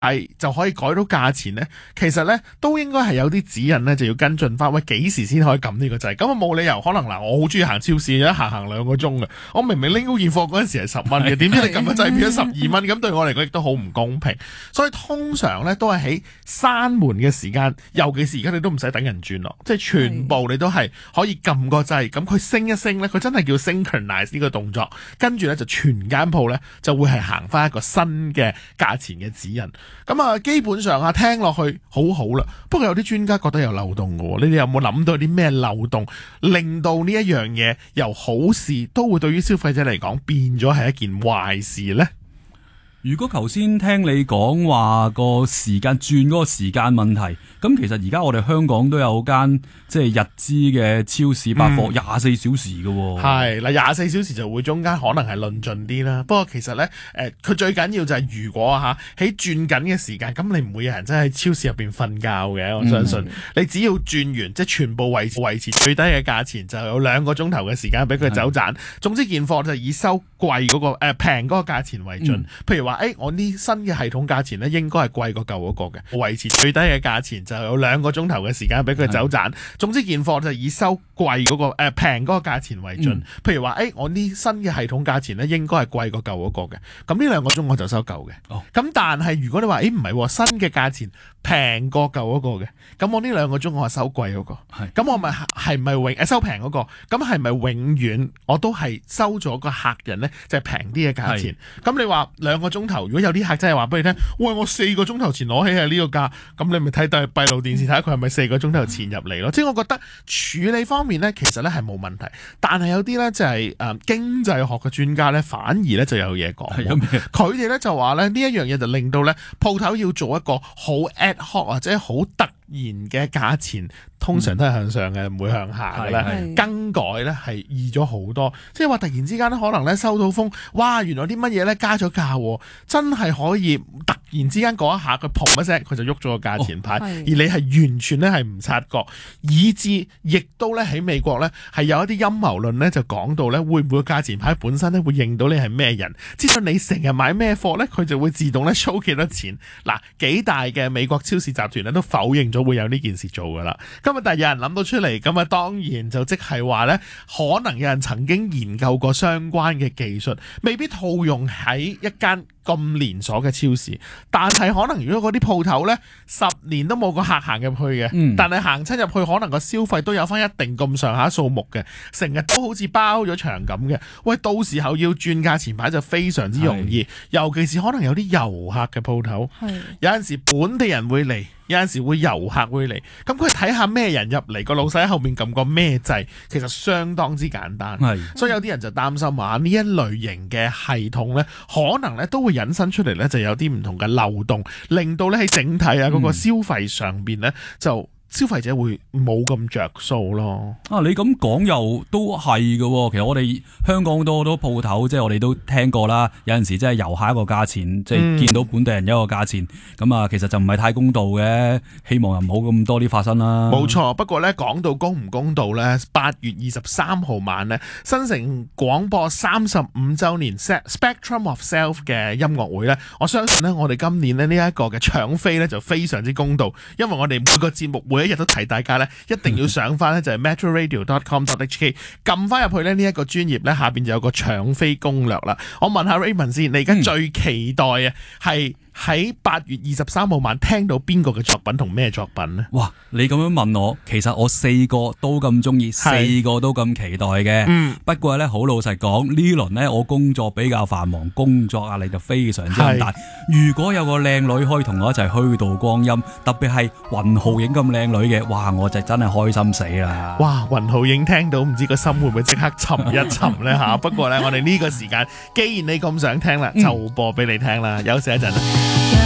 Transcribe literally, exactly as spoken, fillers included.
係就可以改到價錢咧，其實咧都應該係有啲指引咧，就要跟進翻。喂，幾時先可以撳呢個掣？咁啊冇理由可能嗱，我好中意行超市，一行行兩個鐘嘅，我明明拎嗰件貨嗰陣時係十蚊嘅，點知你撳個掣變咗十二蚊？咁對我嚟講亦都好唔公平。所以通常咧都係喺閂門嘅時間，尤其是而家你都唔使等人轉咯，即係全部你都係可以撳個掣，咁佢升一升咧，佢真係叫 synchronize 呢個動作，跟住咧就全間鋪咧就會係行翻一個新嘅價錢嘅指引。咁啊，基本上啊，聽落去好好啦。不過有啲專家覺得有漏洞嘅，你哋有冇諗到啲咩漏洞，令到呢一樣嘢由好事都會對於消費者嚟講變咗係一件壞事呢？ 如果頭先聽你講話個時間轉嗰個時間問題，咁其實而家我哋香港都有間即係日資嘅超市百貨廿四小時嘅喎。係嗱，廿四小時就會中間可能係論盡啲啦。不過其實咧，誒、呃、佢最緊要就係如果嚇喺轉緊嘅時間，咁你唔會有人真係喺超市入邊瞓覺嘅。我相信、嗯、你只要轉完，即係全部維持維持最低嘅價錢，就有兩個鐘頭嘅時間俾佢走盞。總之件貨就以收貴嗰、那個誒平嗰個價錢為準。嗯、譬如話，誒、欸、我呢新嘅系統價錢咧應該係貴過舊嗰個嘅，維持最低嘅價錢就有兩個鐘頭嘅時間俾佢走盞。總之件貨就以收貴嗰、那個誒平嗰個價錢為準。嗯、譬如話，誒、欸、我呢新嘅系統價錢咧應該係貴過舊嗰個嘅，咁呢兩個鐘我就收舊嘅。咁、哦、但係如果你話，誒唔係新嘅價錢平過舊嗰個嘅，咁我呢兩個鐘我係收貴嗰、那個，咁是我咪係咪永誒收平嗰、那個？咁係咪永遠我都係收咗個客人咧就係平啲嘅價錢？咁是你話兩個鐘頭，如果有啲客真係話俾你聽，喂，我四個鐘頭前攞起係呢個價，咁你咪睇到閉路電視睇下佢係咪四個鐘頭前入嚟咯？嗯、即係我覺得處理方面咧，其實咧係冇問題，但係有啲咧就係、是、誒、呃、經濟學嘅專家咧，反而咧就有嘢講。佢哋咧就話咧呢一樣嘢就令到咧鋪頭要做一個好 ad hoc 或者好突然嘅價錢，通常都係向上嘅，唔、嗯、會向下嘅咧。是更改咧係易咗好多，即係話突然之間咧，可能咧收到風，哇！原來啲乜嘢咧加咗價，真係可以突然之間嗰一下佢砰一聲，佢就喐咗個價錢牌，哦、而你係完全咧係唔察覺，以致亦都咧喺美國咧係有一啲陰謀論咧就講到咧，會唔會個價錢牌本身咧會認到你係咩人，知道你成日買咩貨咧，佢就會自動咧 show 幾多錢。嗱，幾大嘅美國超市集團咧都否認咗會有呢件事做噶啦。今日但係有人諗到出嚟，咁啊當然就即係話咧，可能有人曾經研究過相關嘅技術，未必套用喺一間咁連鎖嘅超市，但係可能如果嗰啲鋪頭咧十年都冇個客行入去嘅，嗯、但係行親入去可能個消費都有翻一定咁上下數目嘅，成日都好似包咗場咁嘅。喂，到時候要轉價錢牌就非常之容易，是尤其是可能有啲遊客嘅鋪頭，是有陣時本地人會嚟。有陣時會遊客會嚟，咁佢睇下咩人入嚟，個老細喺後面撳個咩掣，其實相當之簡單。係是，所以有啲人就擔心話呢一類型嘅系統咧，可能咧都會引申出嚟咧，就有啲唔同嘅漏洞，令到咧喺整體啊嗰個消費上邊咧就。消費者會冇咁着數咯。啊，你咁講又都係嘅。其實我哋香港都好多鋪頭，即係我哋都聽過啦。有陣時即係遊客一個價錢，即係見到本地人一個價錢，咁啊、嗯，其實就唔係太公道嘅。希望又唔好咁多啲發生啦。冇錯，不過咧講到公唔公道咧，八月二十三號晚咧，新城廣播三十五周年 Spectrum of Self 嘅音樂會咧，我相信咧我哋今年咧呢一個嘅搶飛咧就非常之公道，因為我哋每個節目每一日都提大家咧，一定要上翻咧就係 metro radio dot com dot h k 撳翻入去咧呢一個專頁咧，下邊就有個搶飛攻略啦。我問下 Raymond 先，你而家最期待啊係喺八月二十三號晚聽到邊個嘅作品同咩作品呢？哇！你咁樣問我，其實我四個都咁中意，四個都咁期待嘅。嗯，不過咧好老實講，呢輪咧我工作比較繁忙，工作壓力就非常之大。如果有個靚女可以同我一齊虛度光陰，特別係雲浩影咁靚女嘅，哇！我就真係開心死啦！哇！雲浩影聽到唔知個心會唔會即刻沉一沉咧吓？不過咧，我哋呢個時間，既然你咁想聽啦，就播俾你聽啦。休息一陣。